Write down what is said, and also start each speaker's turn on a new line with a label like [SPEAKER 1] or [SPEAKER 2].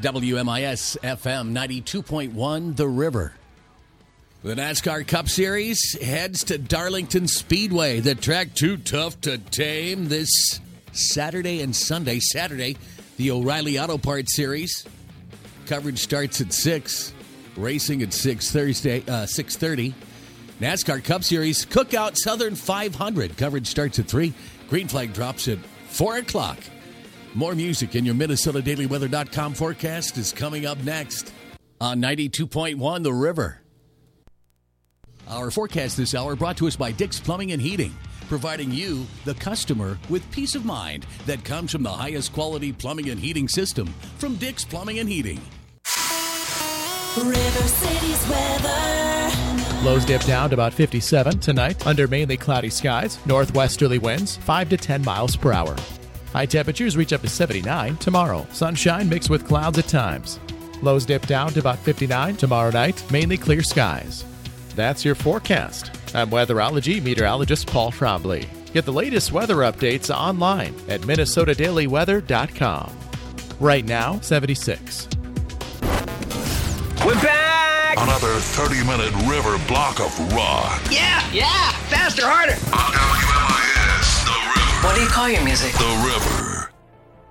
[SPEAKER 1] WMIS FM 92.1 The River. The NASCAR Cup Series heads to Darlington Speedway, the track too tough to tame, this Saturday and Sunday. Saturday, the O'Reilly Auto Parts Series. Coverage starts at 6. Racing at 6:30. NASCAR Cup Series Cookout Southern 500. Coverage starts at 3. Green flag drops at 4 o'clock. More music in your MinnesotaDailyWeather.com forecast is coming up next on 92.1 The River. Our forecast this hour brought to us by Dick's Plumbing and Heating, providing you, the customer, with peace of mind that comes from the highest quality plumbing and heating system from Dick's Plumbing and Heating.
[SPEAKER 2] River City's weather.
[SPEAKER 3] Lows dip down to about 57 tonight under mainly cloudy skies. Northwesterly winds 5 to 10 miles per hour. High temperatures reach up to 79 tomorrow. Sunshine mixed with clouds at times. Lows dip down to about 59 tomorrow night. Mainly clear skies. That's your forecast. I'm weatherology meteorologist Paul Trombley. Get the latest weather updates online at MinnesotaDailyWeather.com. Right now, 76.
[SPEAKER 4] We're back!
[SPEAKER 5] Another 30-minute river block of rock.
[SPEAKER 4] Yeah! Faster, harder!
[SPEAKER 5] On WMIS, The River.
[SPEAKER 4] What do you call your music?
[SPEAKER 5] The River.